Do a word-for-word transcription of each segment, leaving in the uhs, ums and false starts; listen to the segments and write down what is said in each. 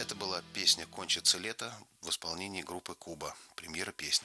Это была песня «Кончится лето» в исполнении группы «Куба». Премьера песни.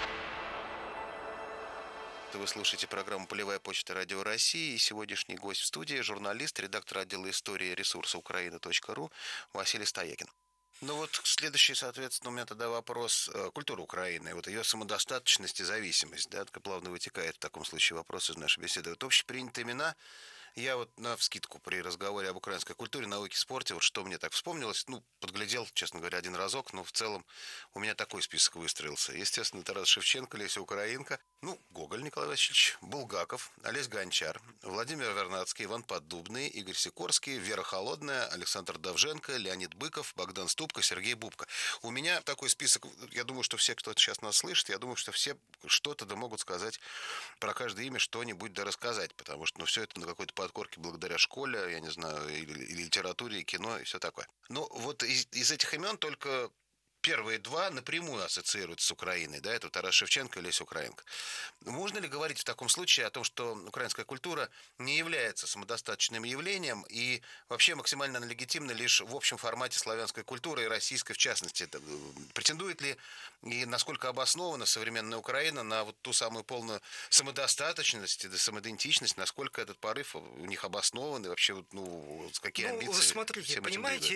Вы слушаете программу «Полевая почта Радио России». И сегодняшний гость в студии – журналист, редактор отдела истории ресурса украина точка ру Василий Стоякин. Ну вот следующий, соответственно, у меня тогда вопрос. Культура Украины, вот ее самодостаточность и зависимость, да, плавно вытекает в таком случае вопрос из нашей беседы. Вот общепринятые имена. Я вот навскидку при разговоре об украинской культуре, науке, спорте, вот что мне так вспомнилось, ну, подглядел, честно говоря, один разок, но в целом у меня такой список выстроился. Естественно, Тарас Шевченко, Леся Украинка, ну, Гоголь Николай Васильевич, Булгаков, Олесь Гончар, Владимир Вернадский, Иван Поддубный, Игорь Сикорский, Вера Холодная, Александр Довженко, Леонид Быков, Богдан Ступка, Сергей Бубка. У меня такой список, я думаю, что все, кто сейчас нас слышит, я думаю, что все что-то да могут сказать про каждое имя, что-нибудь да рассказать, потому что, ну, все это на какой-то подкорке благодаря школе, я не знаю, и, и литературе, и кино, и все такое. Ну, вот из, из этих имен только первые два напрямую ассоциируются с Украиной, да, это Тарас Шевченко и Леся Украинка. Можно ли говорить в таком случае о том, что украинская культура не является самодостаточным явлением и вообще максимально легитимна лишь в общем формате славянской культуры и российской в частности? Это, претендует ли и насколько обоснована современная Украина на вот ту самую полную самодостаточность и самоидентичность, насколько этот порыв у них обоснован и вообще, ну, какие ну, амбиции? Смотрите, понимаете,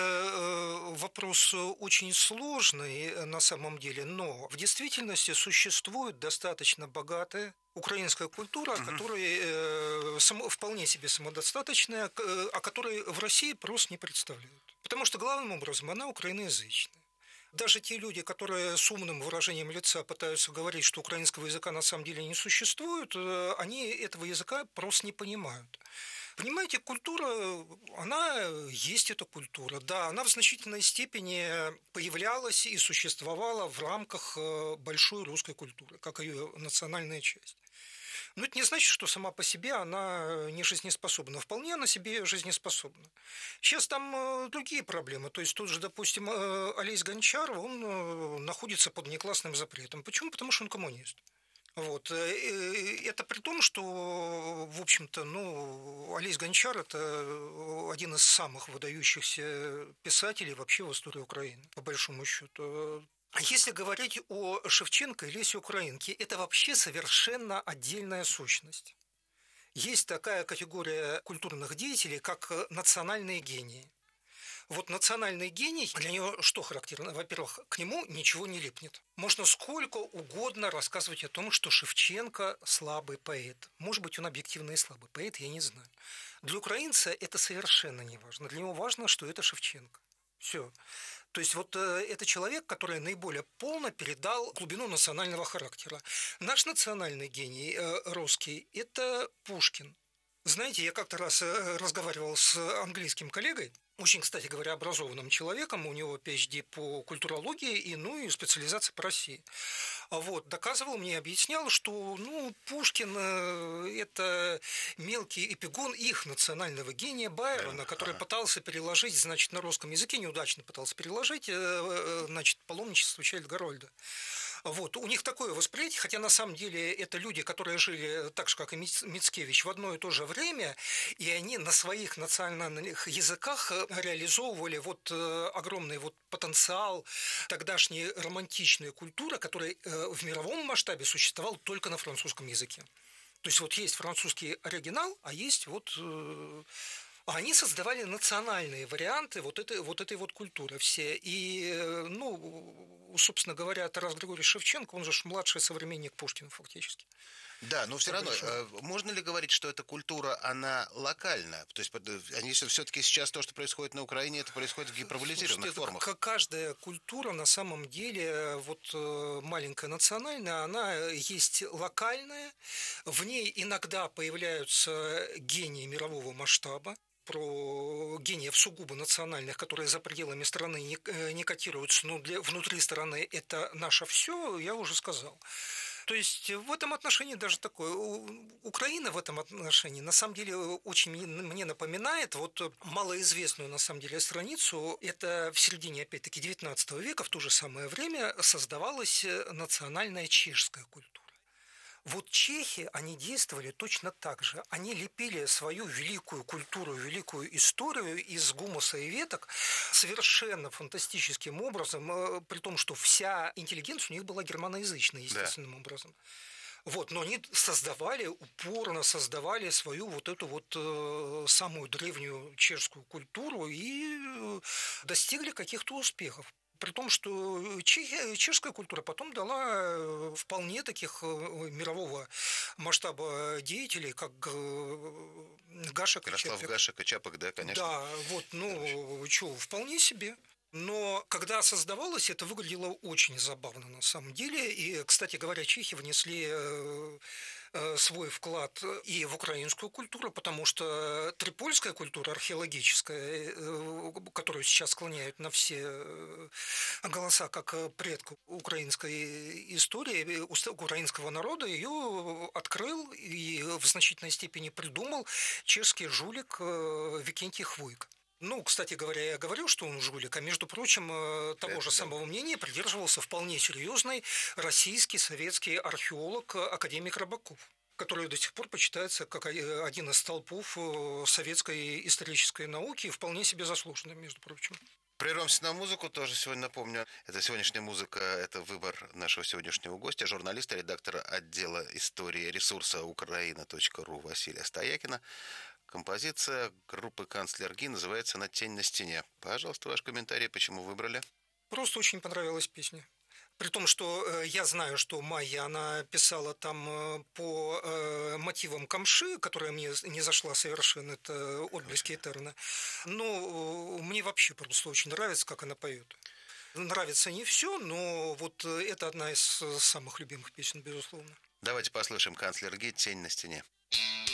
это вопрос очень сложный на самом деле, но в действительности существует достаточно богатая украинская культура, uh-huh. которая э, сам, вполне себе самодостаточная, о которой в России просто не представляют. Потому что, главным образом, она украиноязычная. Даже те люди, которые с умным выражением лица пытаются говорить, что украинского языка на самом деле не существует, они этого языка просто не понимают. Понимаете, культура, она есть эта культура, да, она в значительной степени появлялась и существовала в рамках большой русской культуры, как ее национальная часть. Но это не значит, что сама по себе она не жизнеспособна. Вполне она себе жизнеспособна. Сейчас там другие проблемы. То есть, тот же, допустим, Олесь Гончар, он находится под негласным запретом. Почему? Потому что он коммунист. Вот. Это при том, что, в общем-то, ну, Олесь Гончар – это один из самых выдающихся писателей вообще в истории Украины, по большому счету. Если говорить о Шевченко и Лесе Украинке, это вообще совершенно отдельная сущность. Есть такая категория культурных деятелей, как национальные гении. Вот национальный гений, для него что характерно? Во-первых, к нему ничего не липнет. Можно сколько угодно рассказывать о том, что Шевченко слабый поэт. Может быть, он объективно и слабый поэт, я не знаю. Для украинца это совершенно не важно. Для него важно, что это Шевченко. Все. То есть вот э, это человек, который наиболее полно передал глубину национального характера. Наш национальный гений э, русский – это Пушкин. Знаете, я как-то раз э, разговаривал с английским коллегой, очень, кстати говоря, образованным человеком, у него пи эйч ди по культурологии и, ну, и специализация по России. Вот, доказывал мне, объяснял, что, ну, Пушкин – это мелкий эпигон их национального гения Байрона, который пытался переложить, значит, на русском языке, неудачно пытался переложить, значит, паломничество Чайльд-Гарольда. Вот. У них такое восприятие, хотя на самом деле это люди, которые жили так же, как и Мицкевич, в одно и то же время, и они на своих национальных языках реализовывали вот огромный вот потенциал тогдашней романтичной культуры, которая в мировом масштабе существовал только на французском языке. То есть вот есть французский оригинал, а есть вот... Они создавали национальные варианты вот этой вот, этой вот культуры все. И, ну, собственно говоря, Тарас Григорьевич Шевченко, он же младший современник Пушкина фактически. Да, но все равно, можно ли говорить, что эта культура, она локальна? То есть, они все-таки сейчас то, что происходит на Украине, это происходит в гиперболизированных формах? Как каждая культура, на самом деле, вот маленькая национальная, она есть локальная. В ней иногда появляются гении мирового масштаба. Про гениев сугубо национальных, которые за пределами страны не, не котируются, но для, внутри страны это наше все, я уже сказал. То есть в этом отношении даже такое. Украина в этом отношении на самом деле очень мне напоминает вот малоизвестную на самом деле страницу. Это в середине, опять-таки, девятнадцатого века, в то же самое время создавалась национальная чешская культура. Вот чехи, они действовали точно так же. Они лепили свою великую культуру, великую историю из гумуса и веток совершенно фантастическим образом, при том, что вся интеллигенция у них была германоязычная, естественным да. образом. Вот, но они создавали, упорно создавали свою вот эту вот э, самую древнюю чешскую культуру и достигли каких-то успехов. При том, что чех, чешская культура потом дала вполне таких мирового масштаба деятелей, как Гашек и Ярослав Чапек. Гашек и Чапек, да, конечно. Да, вот, ну, что, вполне себе. Но когда создавалось, это выглядело очень забавно на самом деле. И, кстати говоря, чехи внесли свой вклад и в украинскую культуру, потому что трипольская культура археологическая, которую сейчас склоняют на все голоса как предку украинской истории, украинского народа, ее открыл и в значительной степени придумал чешский жулик Викентий Хвойк. Ну, кстати говоря, я говорил, что он жулик, а между прочим, того Это же да. самого мнения придерживался вполне серьезный российский советский археолог академик Рыбаков, который до сих пор почитается как один из столпов советской исторической науки, и вполне себе заслуженный, между прочим. Прервемся на музыку, тоже сегодня напомню. Это сегодняшняя музыка, это выбор нашего сегодняшнего гостя, журналиста, редактора отдела истории ресурса украина точка ру Василия Стоякина. Композиция группы «Канцлер Ги» называется «На тень на стене». Пожалуйста, ваш комментарий, почему выбрали? Просто очень понравилась песня. При том, что э, я знаю, что Майя, она писала там э, по э, мотивам Камши, которая мне не зашла совершенно, это «Отблески Этерна». Но э, мне вообще просто очень нравится, как она поет. Нравится не все, но вот это одна из самых любимых песен, безусловно. Давайте послушаем «Канцлер Ги» «Тень на стене».